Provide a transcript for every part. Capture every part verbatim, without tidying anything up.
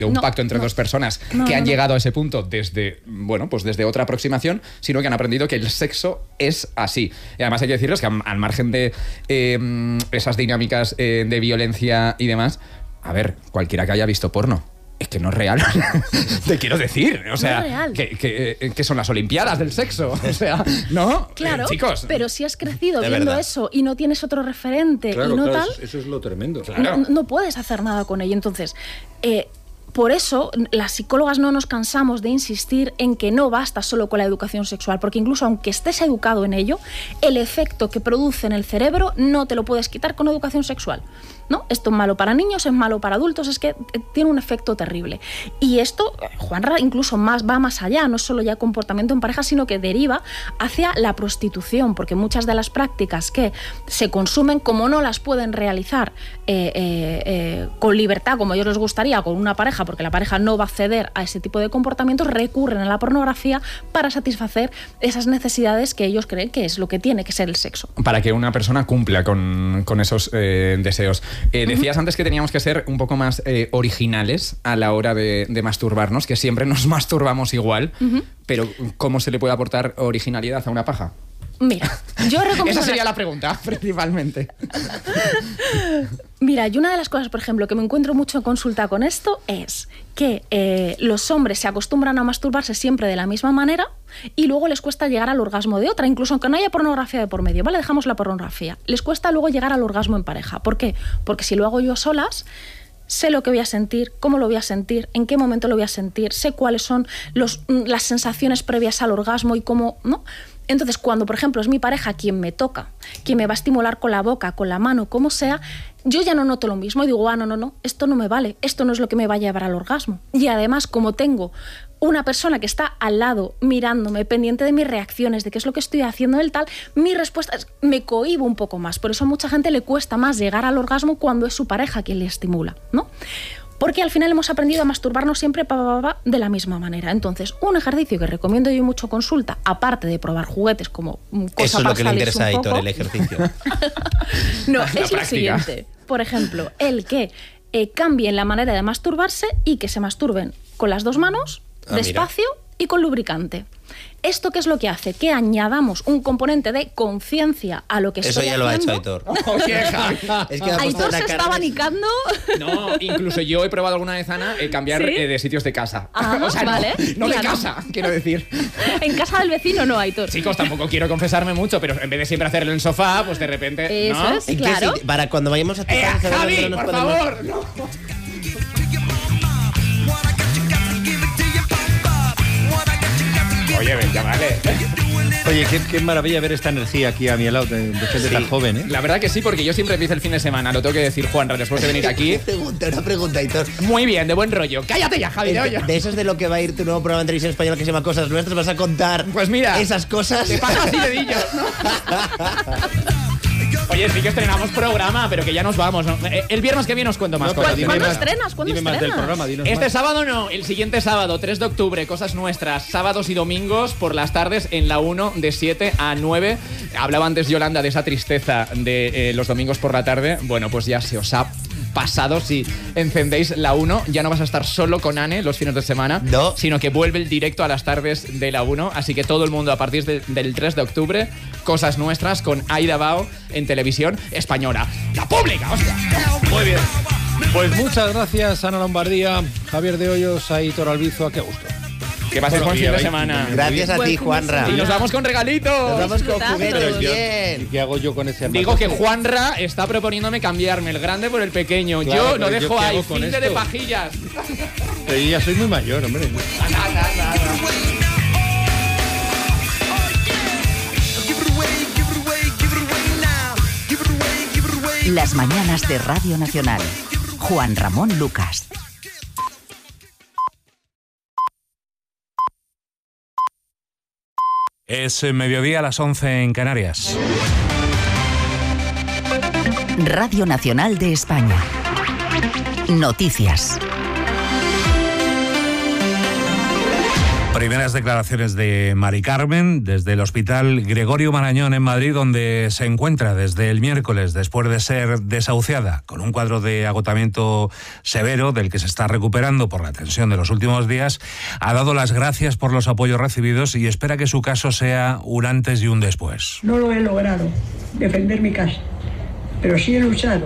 un no, pacto entre no. dos personas no, que no, han no. llegado a ese punto desde, bueno, pues desde otra aproximación, sino que han aprendido que el sexo es así. Y además hay que decirles que al margen de eh, esas dinámicas eh, de violencia y demás, a ver, cualquiera que haya visto porno, es que no es real. Te quiero decir. O sea, no es real. Que, que, que son las Olimpiadas del sexo. O sea, ¿no? Claro, eh, chicos. pero si has crecido De viendo verdad. eso y no tienes otro referente Claro, y no claro, tal, eso es lo tremendo. Claro. no, no puedes hacer nada con ello. Entonces, eh, por eso las psicólogas no nos cansamos de insistir en que no basta solo con la educación sexual, porque incluso aunque estés educado en ello, el efecto que produce en el cerebro no te lo puedes quitar con educación sexual, ¿no? Esto es malo para niños, es malo para adultos, es que tiene un efecto terrible. Y esto, Juanra, incluso más, va más allá, no es solo ya comportamiento en pareja, sino que deriva hacia la prostitución, porque muchas de las prácticas que se consumen, como no las pueden realizar eh, eh, eh, con libertad, como a ellos les gustaría, con una pareja, porque la pareja no va a ceder a ese tipo de comportamientos, recurren a la pornografía para satisfacer esas necesidades que ellos creen que es lo que tiene que ser el sexo. Para que una persona cumpla con, con esos eh, deseos. Eh, decías uh-huh. antes que teníamos que ser un poco más eh, originales a la hora de, de masturbarnos, que siempre nos masturbamos igual, uh-huh. pero ¿cómo se le puede aportar originalidad a una paja? Mira, yo recomiendo... Esa sería la pregunta, principalmente. Mira, y una de las cosas, por ejemplo, que me encuentro mucho en consulta con esto es que eh, los hombres se acostumbran a masturbarse siempre de la misma manera y luego les cuesta llegar al orgasmo de otra, incluso aunque no haya pornografía de por medio, ¿vale? Dejamos la pornografía. Les cuesta luego llegar al orgasmo en pareja. ¿Por qué? Porque si lo hago yo solas, sé lo que voy a sentir, cómo lo voy a sentir, en qué momento lo voy a sentir, sé cuáles son los, las sensaciones previas al orgasmo y cómo, ¿no? Entonces, cuando, por ejemplo, es mi pareja quien me toca, quien me va a estimular con la boca, con la mano, como sea, yo ya no noto lo mismo y digo, ah, no, no, no, esto no me vale, esto no es lo que me va a llevar al orgasmo. Y además, como tengo una persona que está al lado, mirándome, pendiente de mis reacciones, de qué es lo que estoy haciendo del tal, mi respuesta es, me cohíbo un poco más. Por eso a mucha gente le cuesta más llegar al orgasmo cuando es su pareja quien le estimula, ¿no? Porque al final hemos aprendido a masturbarnos siempre pa, pa, pa, de la misma manera. Entonces, un ejercicio que recomiendo yo mucho consulta, aparte de probar juguetes como cosa Eso es para lo que le interesa a salirse un Aitor, poco. el ejercicio. No, La es lo práctica. siguiente. Por ejemplo, el que eh, cambien la manera de masturbarse y que se masturben con las dos manos, Ah, despacio y con lubricante. ¿Esto qué es lo que hace? Que añadamos un componente de conciencia a lo que Eso estoy ya lo ha hecho haciendo. Aitor. Oye, Javi. Es que ha puesto Aitor una se cara está de- abanicando. No, incluso yo he probado alguna vez, Ana, eh, cambiar ¿Sí? eh, de sitios de casa. Ah, o sea, no- vale. no, de Mira, no. casa, quiero decir. En casa del vecino no, Aitor. Chicos, tampoco quiero confesarme mucho, pero en vez de siempre hacerlo en el sofá, pues de repente, Eso ¿no? es. ¿En qué Claro. sitio? Para cuando vayamos a tu ¡Eh, casa, Javi, ¿dónde nos por podemos- favor! No. Oye, venga, vale. Oye, qué, qué maravilla ver esta energía aquí a mi lado de, de gente Sí. tan joven, ¿eh? La verdad que sí, porque yo siempre empiezo el fin de semana, lo tengo que decir, Juanra, después de venir aquí. Una pregunta, una pregunta, Aitor. Muy bien, de buen rollo. ¡Cállate ya, Javi! De, oye! de eso es de lo que va a ir tu nuevo programa en televisión española que se llama Cosas Nuestras. ¿Vas a contar Pues mira, esas cosas? te pasa así dedillos, ¿no? Oye, sí que estrenamos programa, pero que ya nos vamos, ¿no? Eh, El viernes que viene os cuento más No, cosas. dime ¿Cuándo más- estrenas? ¿Cuándo dime más del estrenas? programa, dinos Este más. sábado no, el siguiente sábado, tres de octubre, Cosas Nuestras, sábados y domingos por las tardes en la uno de siete a nueve. Hablaba antes Yolanda de esa tristeza de eh, los domingos por la tarde. Bueno, pues ya se os ha pasado si encendéis la uno. Ya no vas a estar solo con Ane los fines de semana, No. sino que vuelve el directo a las tardes de la uno. Así que todo el mundo a partir de- del tres de octubre, Cosas Nuestras con Aida Bao en televisión española. ¡La pública, hostia! Muy bien. Pues muchas gracias, Ana Lombardía, Javier de Hoyos, Aitor Albizu. A qué gusto. Que pases Bueno, buen y fin de ahí- semana. Gracias a Buen ti, fin de Juanra. semana. Y nos vamos con regalitos. Nos vamos con Disfrutando. juguetes, ¿Y bien. qué hago yo con ese Digo que armatoste? Juanra está proponiéndome cambiarme el grande por el pequeño. Claro, yo lo pero ¿yo dejo qué ahí, hago con fin de esto? pajillas. Pero yo ya soy muy mayor, hombre. Las mañanas de Radio Nacional. Juan Ramón Lucas. Es eh, mediodía a las once en Canarias. Radio Nacional de España. Noticias. Primeras declaraciones de Mari Carmen desde el Hospital Gregorio Marañón en Madrid, donde se encuentra desde el miércoles después de ser desahuciada con un cuadro de agotamiento severo del que se está recuperando por la tensión de los últimos días. Ha dado las gracias por los apoyos recibidos y espera que su caso sea un antes y un después. No lo he logrado, defender mi casa, pero sí he luchado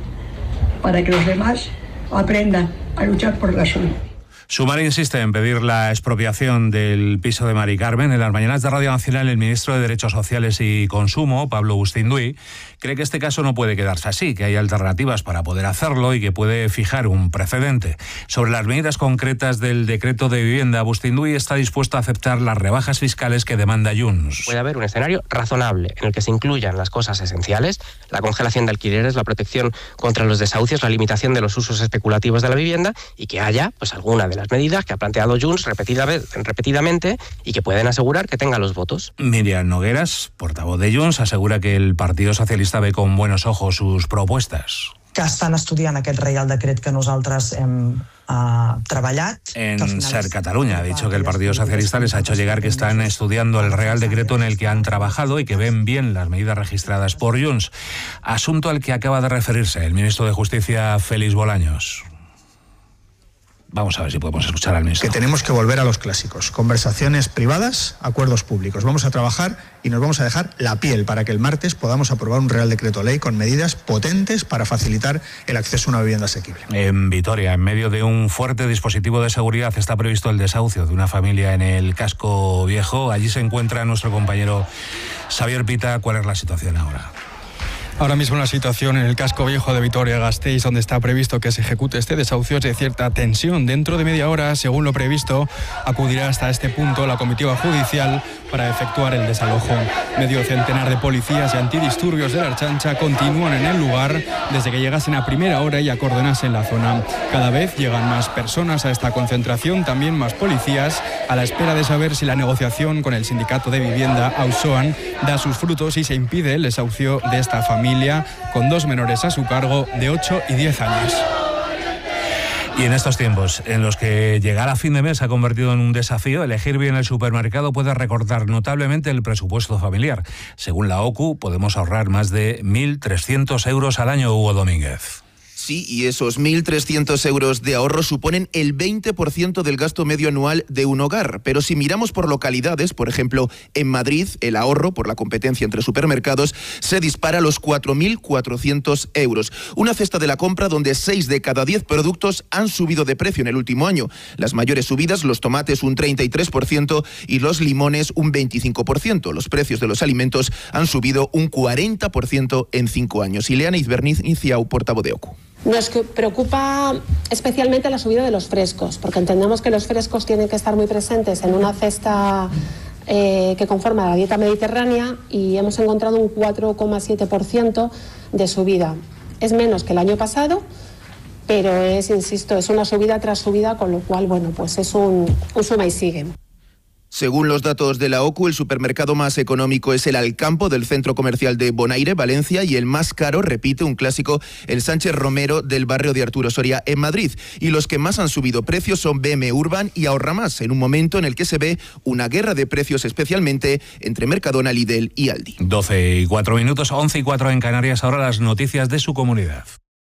para que los demás aprendan a luchar por la suya. Sumar insiste en pedir la expropiación del piso de Mari Carmen. En las mañanas de Radio Nacional, el ministro de Derechos Sociales y Consumo, Pablo Bustinduy, cree que este caso no puede quedarse así, que hay alternativas para poder hacerlo y que puede fijar un precedente. Sobre las medidas concretas del decreto de vivienda, Bustinduy está dispuesto a aceptar las rebajas fiscales que demanda Junts. Puede haber un escenario razonable en el que se incluyan las cosas esenciales, la congelación de alquileres, la protección contra los desahucios, la limitación de los usos especulativos de la vivienda, y que haya pues alguna de las medidas que ha planteado Junts repetida vez, repetidamente y que pueden asegurar que tenga los votos. Miriam Nogueras, portavoz de Junts, asegura que el Partido Socialista ve con buenos ojos sus propuestas. Que estan estudiant aquest Reial Decret que nosaltres hem uh, treballat. En Ser Catalunya ha dicho que el Partido Socialista les ha hecho llegar que están estudiando el Real Decreto en el que han trabajado y que ven bien las medidas registradas por Junts. Asunto al que acaba de referirse el ministro de Justicia, Félix Bolaños. Vamos a ver si podemos escuchar al ministro. Que tenemos que volver a los clásicos. Conversaciones privadas, acuerdos públicos. Vamos a trabajar y nos vamos a dejar la piel para que el martes podamos aprobar un Real Decreto Ley con medidas potentes para facilitar el acceso a una vivienda asequible. En Vitoria, en medio de un fuerte dispositivo de seguridad, está previsto el desahucio de una familia en el Casco Viejo. Allí se encuentra nuestro compañero Xavier Pita. ¿Cuál es la situación ahora? Ahora mismo la situación en el Casco Viejo de Vitoria-Gasteiz, donde está previsto que se ejecute este desahucio, es de cierta tensión. Dentro de media hora, según lo previsto, acudirá hasta este punto la comitiva judicial para efectuar el desalojo. Medio centenar de policías y antidisturbios de la Ertzaintza continúan en el lugar desde que llegasen a primera hora y acordonasen la zona. Cada vez llegan más personas a esta concentración, también más policías, a la espera de saber si la negociación con el sindicato de vivienda Auzoan da sus frutos y se impide el desahucio de esta familia, con dos menores a su cargo de ocho y diez años. Y en estos tiempos, en los que llegar a fin de mes se ha convertido en un desafío, elegir bien el supermercado puede recortar notablemente el presupuesto familiar. Según la O C U, podemos ahorrar más de mil trescientos euros al año, Hugo Domínguez. Sí, y esos mil trescientos euros de ahorro suponen el veinte por ciento del gasto medio anual de un hogar. Pero si miramos por localidades, por ejemplo, en Madrid, el ahorro por la competencia entre supermercados se dispara a los cuatro mil cuatrocientos euros. Una cesta de la compra donde seis de cada diez productos han subido de precio en el último año. Las mayores subidas, los tomates un treinta y tres por ciento y los limones un veinticinco por ciento. Los precios de los alimentos han subido un cuarenta por ciento en cinco años. Ileana Izberniz-Inciau, portavoz de O C U. Nos preocupa especialmente la subida de los frescos, porque entendemos que los frescos tienen que estar muy presentes en una cesta eh, que conforma la dieta mediterránea, y hemos encontrado un cuatro coma siete por ciento de subida. Es menos que el año pasado, pero es, insisto, es una subida tras subida, con lo cual, bueno, pues es un, un suma y sigue. Según los datos de la O C U, el supermercado más económico es el Alcampo del centro comercial de Bonaire, Valencia, y el más caro, repite un clásico, el Sánchez Romero del barrio de Arturo Soria en Madrid. Y los que más han subido precios son B M Urban y Ahorra Más, en un momento en el que se ve una guerra de precios, especialmente entre Mercadona, Lidl y Aldi. doce y cuatro minutos, once y cuatro en Canarias, ahora las noticias de su comunidad.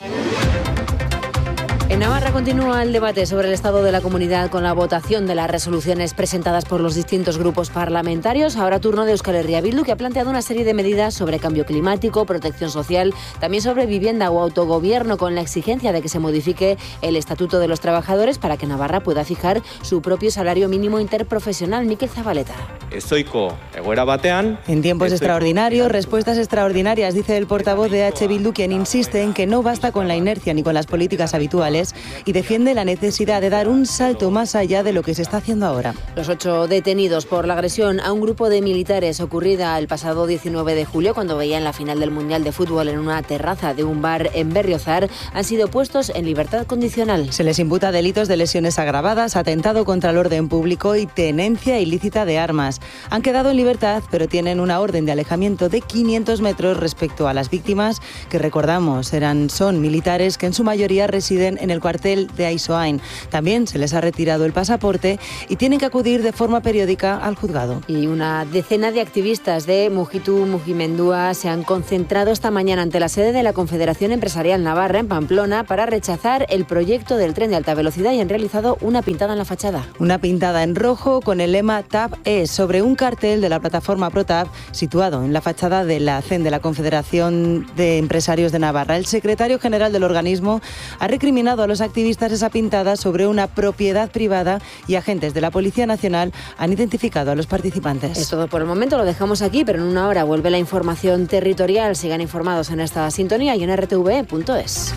En Navarra continúa el debate sobre el estado de la comunidad con la votación de las resoluciones presentadas por los distintos grupos parlamentarios. Ahora turno de Euskal Herria Bildu, que ha planteado una serie de medidas sobre cambio climático, protección social, también sobre vivienda o autogobierno, con la exigencia de que se modifique el Estatuto de los Trabajadores para que Navarra pueda fijar su propio salario mínimo interprofesional. Mikel Zabaleta. Estoiko egoera batean. En tiempos extraordinarios, respuestas extraordinarias, dice el portavoz de H. Bildu, quien insiste en que no basta con la inercia ni con las políticas habituales y defiende la necesidad de dar un salto más allá de lo que se está haciendo ahora. Los ocho detenidos por la agresión a un grupo de militares ocurrida el pasado diecinueve de julio, cuando veían la final del Mundial de Fútbol en una terraza de un bar en Berriozar, han sido puestos en libertad condicional. Se les imputa delitos de lesiones agravadas, atentado contra el orden público y tenencia ilícita de armas. Han quedado en libertad, pero tienen una orden de alejamiento de quinientos metros respecto a las víctimas, que recordamos eran son militares que en su mayoría residen en en el cuartel de Aisoain. También se les ha retirado el pasaporte y tienen que acudir de forma periódica al juzgado. Y una decena de activistas de Mugitu Mugimendua se han concentrado esta mañana ante la sede de la Confederación Empresarial Navarra en Pamplona para rechazar el proyecto del tren de alta velocidad y han realizado una pintada en la fachada. Una pintada en rojo con el lema T A P es sobre un cartel de la plataforma ProTAP situado en la fachada de la C E N de la Confederación de Empresarios de Navarra. El secretario general del organismo ha recriminado a los activistas esa pintada sobre una propiedad privada y agentes de la Policía Nacional han identificado a los participantes. Es todo por el momento, lo dejamos aquí, pero en una hora vuelve la información territorial. Sigan informados en esta sintonía y en r t v punto es.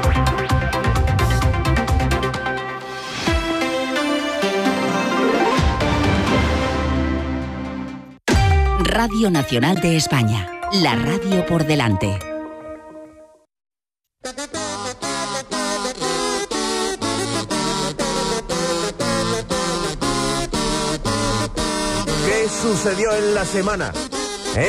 Radio Nacional de España, la radio por delante. ¿Qué sucedió en la semana?